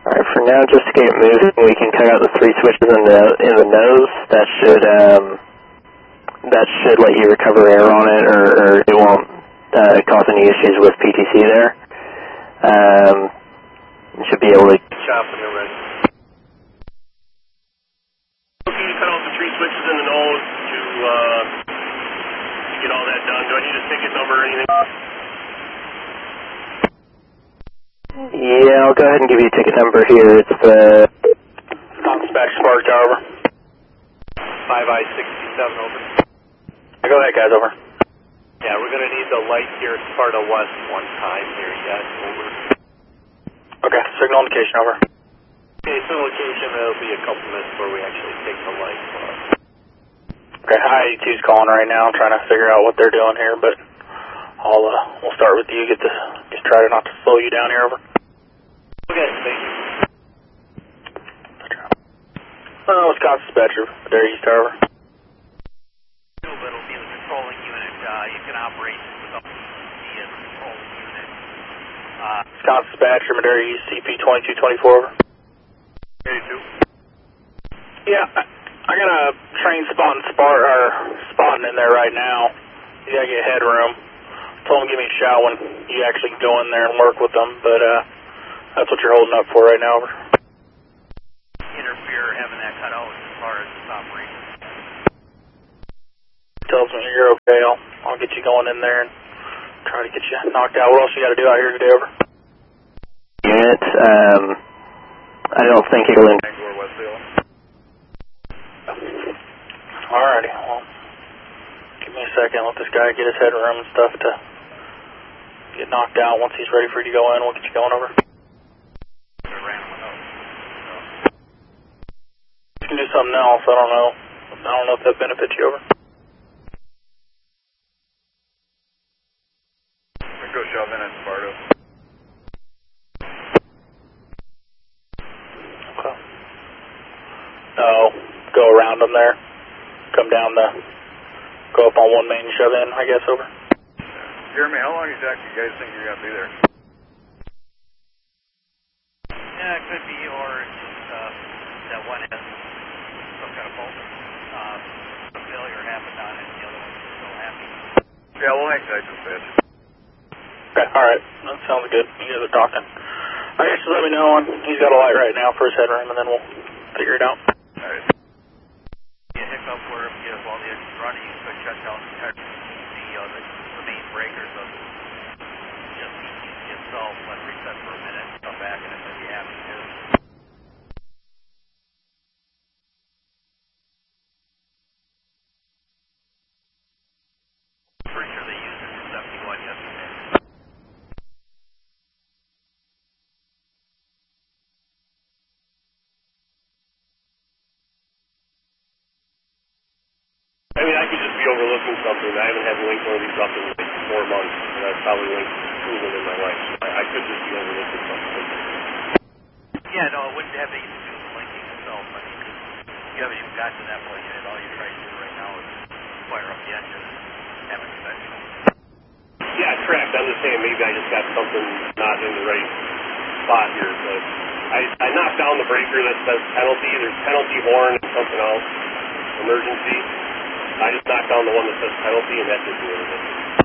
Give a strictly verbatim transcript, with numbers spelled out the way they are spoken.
Alright, for now, just to get it moving, we can cut out the three switches in the in the nose. That should um, that should let you recover air on it, or, or it won't uh, cause any issues with P T C there. Um, you should be able to. Chop when you're ready. Okay, cut out the three switches in the nose to uh, to get all that done. Do I need a ticket number or anything? Yeah, I'll go ahead and give you a ticket number here. It's the... Dispatch Spark Tower, over. five I sixty-seven, over. Go ahead, guys, over. Yeah, we're going to need the light here at Sparta West one time here, yes, over. Okay, signal indication, over. Okay, signal indication, it'll be a couple minutes before we actually take the light. Okay, I A two's calling right now, trying to figure out what they're doing here, but I'll, uh, we'll start with you, get the, just try to not to slow you down here, over. Okay, thank you. Uh, Wisconsin Dispatcher, there East Tower. It'll be the controlling unit. Uh, you can operate without the controlling unit. Uh, Wisconsin Dispatcher, Madera East, C P twenty-two twenty-four, over. eighty-two. Yeah, I, I got a train spotting spot, or spotting in there right now. You gotta get headroom. Told him to give me a shout when you actually go in there and work with them, but uh, that's what you're holding up for right now, over. interfere having that cut out as far as this operation. Tells me you're okay. I'll, I'll get you going in there and try to get you knocked out. What else you got to do out here today, over? Unit, um, I don't think it'll... In Alrighty, well, give me a second. Let this guy get his headroom and stuff to get knocked out. Once he's ready for you to go in, we'll get you going, over. You can do something else. I don't know. I don't know if that benefits you, over. Go shove in at Sparta. Okay. No, go around them there. Come down the, go up on one main and shove in, I guess, over. Jeremy, how long exactly you guys think you're going to be there? Yeah, it could be, or just uh, that one has some kind of fault. Uh, failure happened on it, the other one's still happy. Yeah, we'll hang tight to the pitch. Okay, alright. That sounds good. You guys are talking. Alright, just let me know when he's got a light right now for his headroom, and then we'll figure it out. Alright. You hiccup where if you have all the engines running, you could shut down the entire the, uh, the, the main breakers of just the E C itself, let it reset for a minute, come back, and it may be happy too. Pretty sure they used it for seventy-one yesterday. I mean, I could just be overlooking something. I haven't had to link one of these up in like four months, and I've probably linked two of them in my life. So I, I could just be overlooking something. Yeah, no, it wouldn't have anything to do with linking itself. I mean, you haven't even got to that point yet. All you're trying to do right now is fire up the engine and have it conventional. Yeah, correct. I'm just saying maybe I just got something not in the right spot here. But I, I knocked down the breaker that says penalty. There's penalty horn and something else. Emergency. I just knocked down the one that says penalty, and that didn't do anything.